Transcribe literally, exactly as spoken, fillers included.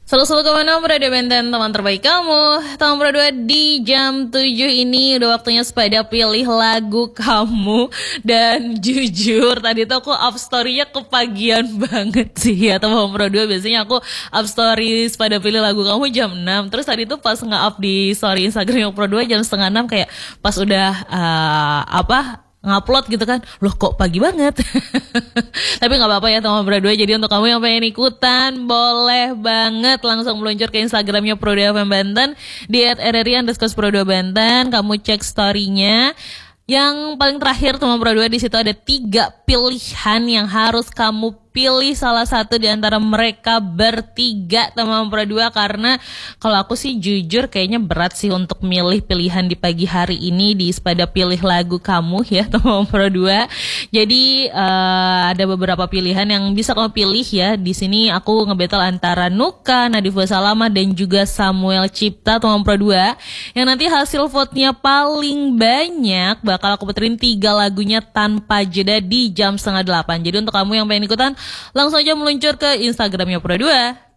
Selalu-selalu kemana berada Benten, teman terbaik kamu. Teman berdua di jam tujuh ini udah waktunya sepeda pilih lagu kamu. Dan jujur tadi tuh aku up story-nya kepagian banget sih ya teman berdua. Biasanya aku up story sepeda pilih lagu kamu jam enam. Terus tadi tuh pas nge-up di story Instagram yang berdua jam setengah enam, kayak pas udah uh, apa ngupload gitu kan, loh kok pagi banget. Tapi nggak apa-apa ya teman berdua. Jadi untuk kamu yang pengen ikutan, boleh banget langsung meluncur ke Instagramnya Pro dua F M Banten di at r r i underscore pro dua Banten. Kamu cek storynya. Yang paling terakhir teman berdua, di situ ada tiga pilihan yang harus kamu pilih salah satu di antara mereka bertiga teman berdua. Karena kalau aku sih jujur kayaknya berat sih untuk milih pilihan di pagi hari ini di sepeda pilih lagu kamu ya teman berdua. Jadi uh, ada beberapa pilihan yang bisa kamu pilih ya. Di sini aku ngebetel antara Nuka, Nadifa Salama dan juga Samuel Cipta teman berdua. Yang nanti hasil vote-nya paling banyak bakal aku puterin tiga lagunya tanpa jeda di jam setengah delapan. Jadi untuk kamu yang pengen ikutan, langsung aja meluncur ke Instagramnya Pro dua.